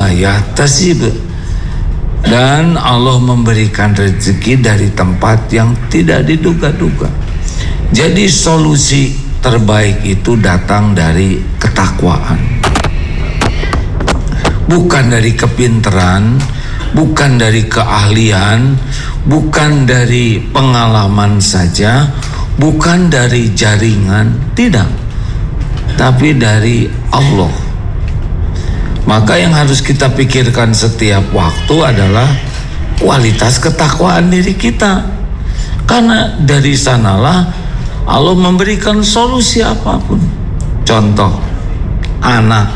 la yahtasib, dan Allah memberikan rezeki dari tempat yang tidak diduga-duga. Jadi solusi terbaik itu datang dari ketakwaan, bukan dari kepintaran, bukan dari keahlian, bukan dari pengalaman saja, bukan dari jaringan, tidak, tapi dari Allah. Maka yang harus kita pikirkan setiap waktu adalah kualitas ketakwaan diri kita, karena dari sanalah Allah memberikan solusi apapun. Contoh, anak.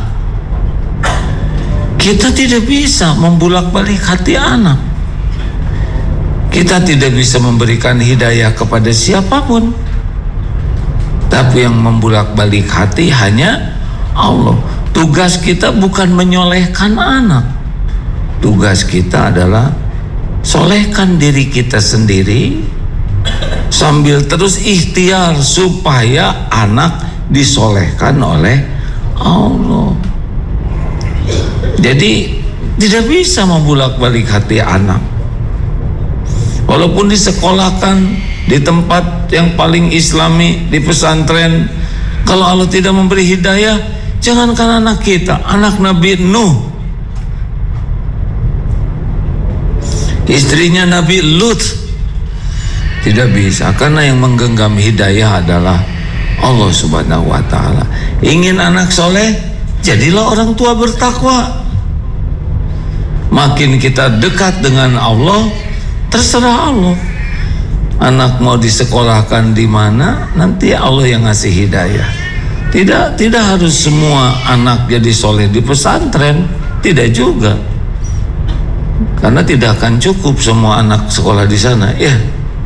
Kita tidak bisa membulak-balik hati anak. Kita tidak bisa memberikan hidayah kepada siapapun. Tapi yang membulak-balik hati hanya Allah. Tugas kita bukan menyolehkan anak. Tugas kita adalah solehkan diri kita sendiri, sambil terus ikhtiar supaya anak disolehkan oleh Allah. Jadi tidak bisa membulak-balik hati anak. Walaupun disekolahkan di tempat yang paling islami, di pesantren, kalau Allah tidak memberi hidayah, jangankan anak kita, anak Nabi Nuh, istrinya Nabi Lut, tidak bisa, karena yang menggenggam hidayah adalah Allah Subhanahu wa ta'ala. Ingin anak soleh, jadilah orang tua bertakwa. Makin kita dekat dengan Allah, terserah Allah. Anak mau disekolahkan di mana, nanti Allah yang ngasih hidayah. Tidak harus semua anak jadi soleh di pesantren, tidak juga, karena tidak akan cukup semua anak sekolah di sana, ya.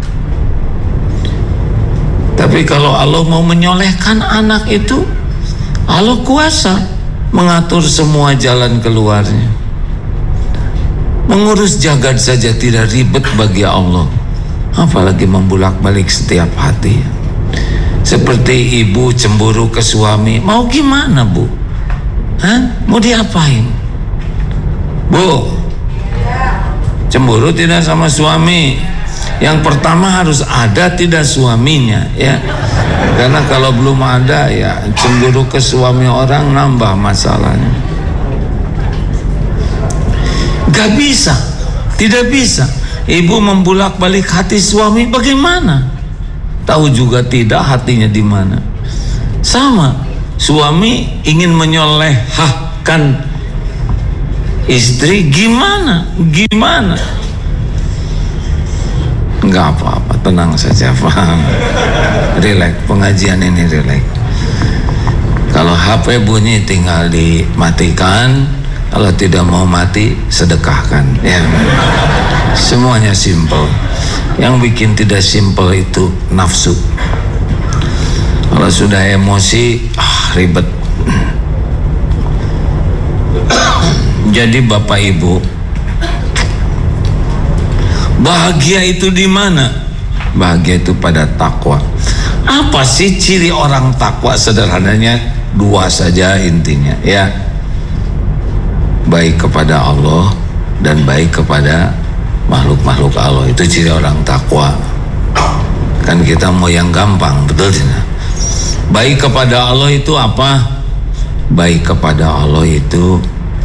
Tapi kalau Allah mau menyolehkan anak itu, Allah kuasa mengatur semua jalan keluarnya. Mengurus jagad saja tidak ribet bagi Allah, apalagi membulak-balik setiap hati. Seperti ibu cemburu ke suami, mau gimana bu? Mau diapain? Bu, cemburu tidak sama suami, yang pertama harus ada tidak suaminya, ya. Karena kalau belum ada, ya cemburu ke suami orang nambah masalahnya. Gak bisa, tidak bisa. Ibu membulak-balik hati suami, bagaimana? Tahu juga tidak hatinya di mana. Sama, suami ingin menyolehkan istri, gimana? Enggak apa-apa, tenang saja, paham. Relax, pengajian ini relax. Kalau HP bunyi tinggal dimatikan, kalau tidak mau mati sedekahkan, ya. Semuanya simple. Yang bikin tidak simple itu nafsu. Kalau sudah emosi, ribet. Jadi Bapak Ibu, bahagia itu di mana? Bahagia itu pada takwa. Apa sih ciri orang takwa? Sederhananya dua saja intinya, ya. Baik kepada Allah dan baik kepada makhluk-makhluk Allah. Itu ciri orang takwa. Kan kita mau yang gampang, betul tidak? Baik kepada Allah itu apa? Baik kepada Allah itu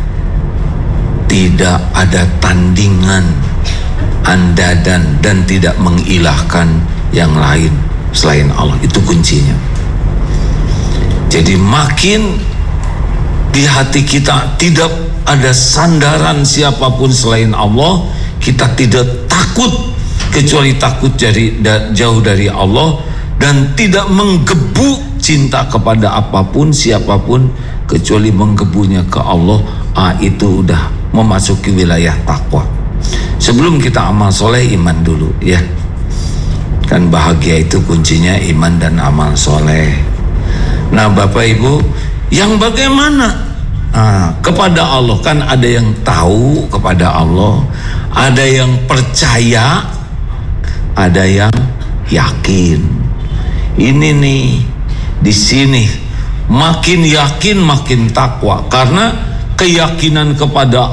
tidak ada tandingan, andadan, dan tidak mengilahkan yang lain selain Allah. Itu kuncinya. Jadi makin di hati kita tidak ada sandaran siapapun selain Allah, kita tidak takut kecuali takut jauh dari Allah, dan tidak menggebu cinta kepada apapun siapapun kecuali menggebunya ke Allah. Itu udah memasuki wilayah takwa. Sebelum kita amal soleh, iman dulu, ya. Kan bahagia itu kuncinya iman dan amal soleh. Nah Bapak Ibu, yang bagaimana? Kepada Allah kan ada yang tahu kepada Allah, ada yang percaya, ada yang yakin. Ini nih, di sini makin yakin makin takwa, karena keyakinan kepada